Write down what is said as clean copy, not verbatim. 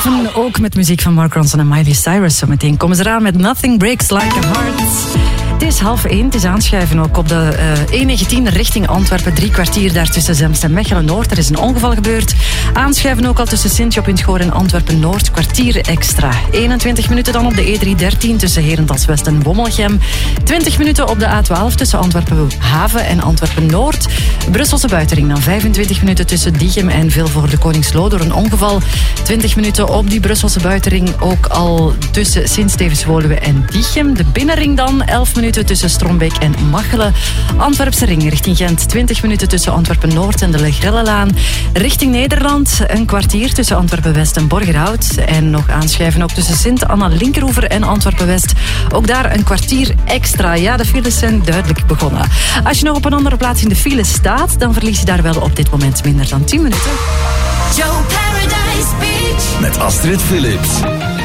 Haven, ook met muziek van Mark Ronson en Miley Cyrus. Zometeen komen ze eraan met Nothing Breaks Like a Heart. Het is 12:30, het is aanschuiven ook op de E19 richting Antwerpen. 3 kwartier daar tussen Zemst en Mechelen-Noord. Er is een ongeval gebeurd. Aanschuiven ook al tussen Sint-Job-in-het-Goor en Antwerpen-Noord. Kwartier extra. 21 minuten dan op de E313 tussen Herentals-West en Wommelgem. 20 minuten op de A12 tussen Antwerpen-Haven en Antwerpen-Noord. Brusselse buitenring dan 25 minuten tussen Diegem en Vilvoorde-Koningslo door een ongeval. 20 minuten op die Brusselse buitenring ook al tussen Sint-Stevens-Woluwe en Diegem. De binnenring dan 11 minuten tussen Strombeek en Machelen. Antwerpse ring richting Gent 20 minuten tussen Antwerpen-Noord en de Legrellelaan. Richting Nederland een kwartier tussen Antwerpen-West en Borgerhout. En nog aanschuiven ook tussen Sint-Anna-Linkeroever en Antwerpen-West. Ook daar een kwartier extra. Ja, de files zijn duidelijk begonnen. Als je nog op een andere plaats in de file staat, dan verlies je daar wel op dit moment minder dan 10 minuten. Joe Paradise Beach. Met Astrid Philips.